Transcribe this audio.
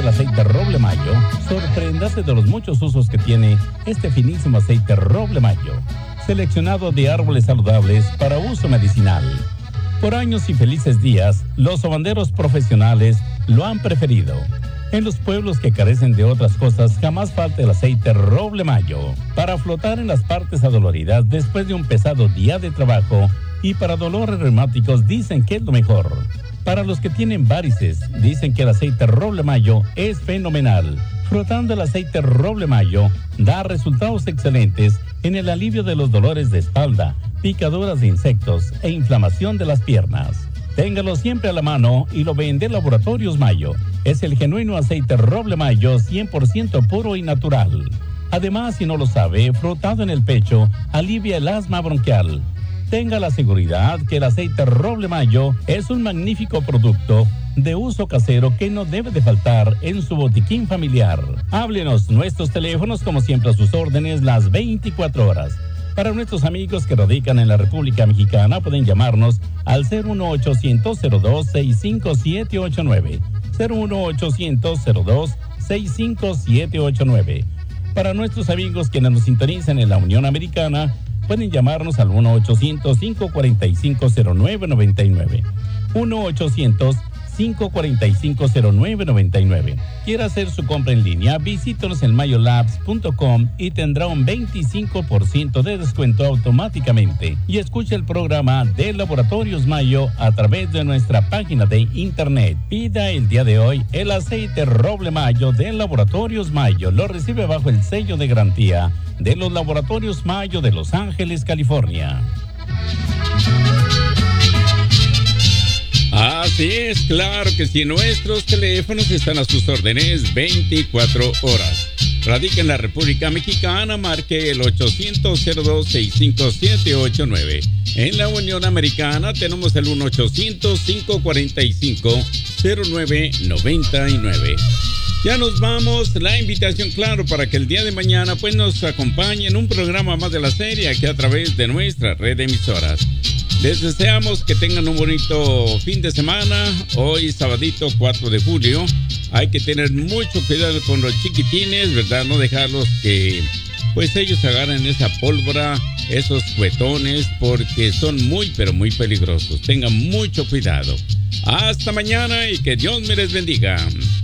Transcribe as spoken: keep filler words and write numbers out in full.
del aceite Roble Mayo, sorpréndase de los muchos usos que tiene este finísimo aceite Roble Mayo, seleccionado de árboles saludables para uso medicinal. Por años y felices días, los sobanderos profesionales lo han preferido. En los pueblos que carecen de otras cosas, jamás falta el aceite Roble Mayo para flotar en las partes adoloridas después de un pesado día de trabajo, y para dolores reumáticos dicen que es lo mejor. Para los que tienen varices, dicen que el aceite Roble Mayo es fenomenal. Frotando el aceite Roble Mayo da resultados excelentes en el alivio de los dolores de espalda, picaduras de insectos e inflamación de las piernas. Téngalo siempre a la mano y lo vende Laboratorios Mayo. Es el genuino aceite Roble Mayo cien por ciento puro y natural. Además, si no lo sabe, frotado en el pecho alivia el asma bronquial. Tenga la seguridad que el aceite Roble Mayo es un magnífico producto de uso casero que no debe de faltar en su botiquín familiar. Háblenos, nuestros teléfonos como siempre a sus órdenes las veinticuatro horas. Para nuestros amigos que radican en la República Mexicana pueden llamarnos al cero uno ochocientos cero dos sesenta y cinco siete ocho nueve, cero uno ochocientos cero dos sesenta y cinco siete ocho nueve. Para nuestros amigos quienes nos sintonizan en la Unión Americana, pueden llamarnos al uno ochocientos cinco cuatro cinco cero nueve nueve nueve, uno ochocientos cinco cuatro cinco cero nueve nueve nueve. Quiere hacer su compra en línea, visítenos en mayolabs punto com y tendrá un veinticinco por ciento de descuento automáticamente. Y escuche el programa de Laboratorios Mayo a través de nuestra página de internet. Pida el día de hoy el aceite Roble Mayo de Laboratorios Mayo. Lo recibe bajo el sello de garantía de los Laboratorios Mayo de Los Ángeles, California. Así es, claro que sí, nuestros teléfonos están a sus órdenes veinticuatro horas. Radica en la República Mexicana, marque el ochocientos cero dos sesenta y cinco siete ocho nueve. En la Unión Americana tenemos el uno ochocientos cinco cuatro cinco cero nueve nueve nueve. Ya nos vamos, la invitación, claro, para que el día de mañana pues nos acompañe en un programa más de la serie aquí a través de nuestra red de emisoras. Les deseamos que tengan un bonito fin de semana. Hoy, sabadito cuatro de julio. Hay que tener mucho cuidado con los chiquitines, ¿verdad? No dejarlos que, pues, ellos agarren esa pólvora, esos cuetones, porque son muy, pero muy peligrosos. Tengan mucho cuidado. Hasta mañana y que Dios me les bendiga.